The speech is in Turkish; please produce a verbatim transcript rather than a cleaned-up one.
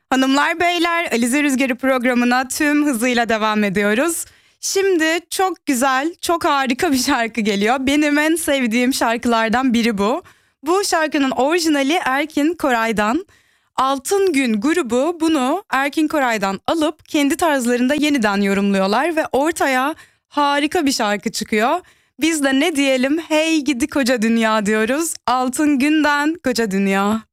Hanımlar beyler, Alize Rüzgarı programına tüm hızıyla devam ediyoruz. Şimdi çok güzel, çok harika bir şarkı geliyor. Benim en sevdiğim şarkılardan biri bu. Bu şarkının orijinali Erkin Koray'dan. Altın Gün grubu bunu Erkin Koray'dan alıp kendi tarzlarında yeniden yorumluyorlar ve ortaya harika bir şarkı çıkıyor. Biz de ne diyelim, hey gidi koca dünya diyoruz. Altın Gün'den Koca Dünya.